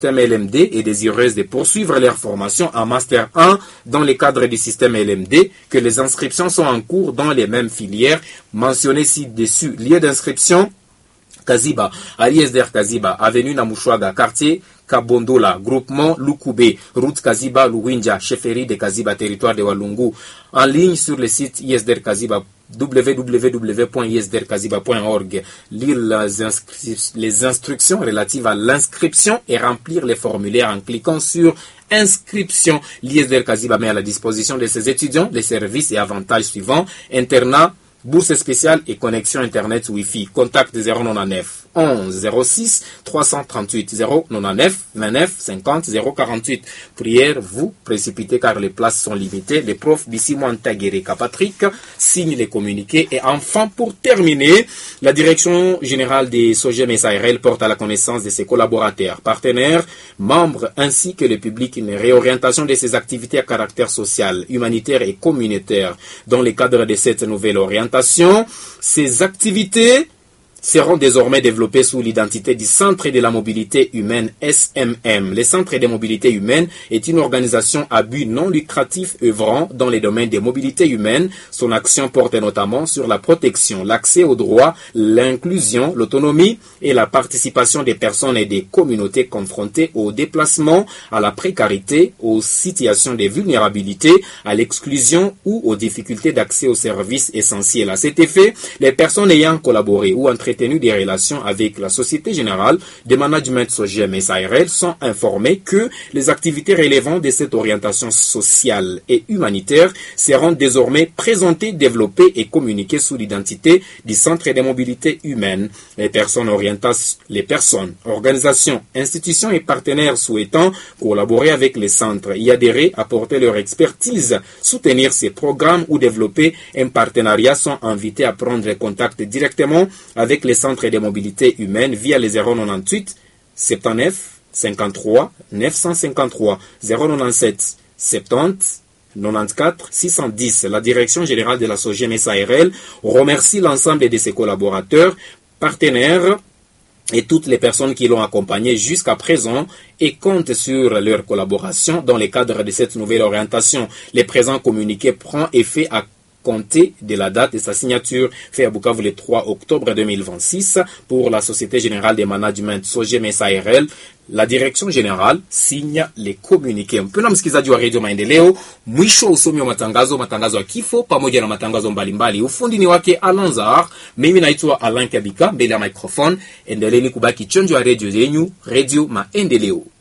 système LMD est désireuse de poursuivre leur formation en Master 1 dans le cadre du système LMD, que les inscriptions sont en cours dans les mêmes filières mentionnées ci-dessus. Lieu d'inscription, Kaziba, à l'ISDR Kaziba, avenue Namushwaga, quartier Kabondola, groupement Lukoubé, route Kaziba, Luwinja, chefferie de Kaziba, territoire de Walungu. En ligne sur le site ISDR Kaziba, www.isderkaziba.org. Lire les instructions relatives à l'inscription et remplir les formulaires en cliquant sur inscription. L'ISDR Kaziba met à la disposition de ses étudiants les services et avantages suivants: internat, bourse spéciale et connexion internet Wi-Fi. Contact 099 11 06 338 099 29 50 048. Prière, vous précipitez car les places sont limitées. Les profs Bissimouanta Guereka Patrick signent les communiqués. Et enfin, pour terminer, la direction générale des SOGEM SARL porte à la connaissance de ses collaborateurs, partenaires, membres ainsi que le public une réorientation de ses activités à caractère social, humanitaire et communautaire. Dans le cadre de cette nouvelle orientation, ces activités seront désormais développés sous l'identité du Centre de la mobilité humaine SMM. Le Centre de mobilité humaine est une organisation à but non lucratif œuvrant dans les domaines des mobilités humaines. Son action porte notamment sur la protection, l'accès aux droits, l'inclusion, l'autonomie et la participation des personnes et des communautés confrontées au déplacement, à la précarité, aux situations de vulnérabilité, à l'exclusion ou aux difficultés d'accès aux services essentiels. À cet effet, les personnes ayant collaboré ou entretenu des relations avec la Société Générale de Management SOGEM SARL sont informés que les activités relevant de cette orientation sociale et humanitaire seront désormais présentées, développées et communiquées sous l'identité du Centre de mobilité humaine. Les personnes, organisations, institutions et partenaires souhaitant collaborer avec les centres, y adhérer, apporter leur expertise, soutenir ces programmes ou développer un partenariat sont invités à prendre contact directement avec les centres de mobilité humaine via les 098 79 53 953 097 70 94 610. La direction générale de la SOGEM SARL remercie l'ensemble de ses collaborateurs, partenaires et toutes les personnes qui l'ont accompagné jusqu'à présent et compte sur leur collaboration dans le cadre de cette nouvelle orientation. Les présents communiqués prend effet à compter de la date de sa signature, fait à Bukavu le 3 octobre 2026 pour la Société Générale de Management SOGEM SARL. La direction générale signe les communiqués. Mpendwa msikilizaji wa Radio Maendeleo, mwisho usomi wa matangazo ya kifo pamoja na matangazo mbalimbali. Ufundi ni wake Alanzar, mimi naitwa Alain Kabika mbele ya microphone. Endeleeni kubaki chonjo ya radio yenu, Radio Maendeleo.